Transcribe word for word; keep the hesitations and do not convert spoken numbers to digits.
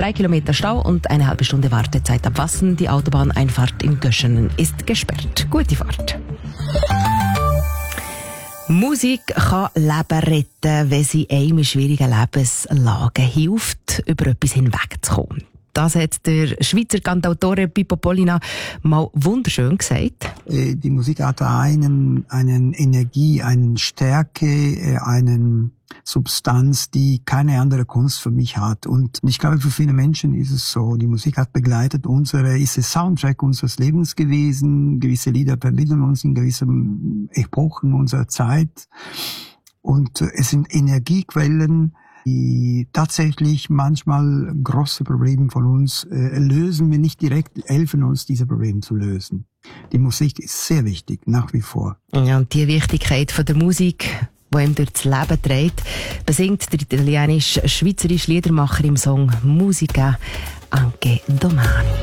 Drei Kilometer Stau und eine halbe Stunde Wartezeit ab Wassen. Die Autobahneinfahrt in Göschenen ist gesperrt. Gute Fahrt. Musik kann Leben retten, wenn sie einem in schwierigen Lebenslagen hilft, über etwas hinwegzukommen. Das hat der Schweizer Kantautore Pippo Pollina mal wunderschön gesagt. Die Musik hat einen, einen Energie, eine Stärke, einen Substanz, die keine andere Kunst für mich hat. Und ich glaube, für viele Menschen ist es so. Die Musik hat begleitet unsere, ist es Soundtrack unseres Lebens gewesen. Gewisse Lieder vermitteln uns in gewissen Epochen unserer Zeit. Und es sind Energiequellen, die tatsächlich manchmal große Probleme von uns äh, lösen, wenn nicht direkt helfen uns, diese Probleme zu lösen. Die Musik ist sehr wichtig, nach wie vor. Ja, und die Wichtigkeit von der Musik, die ihm durch das Leben trägt, besingt der italienisch-schweizerische Liedermacher im Song Musica anche domani.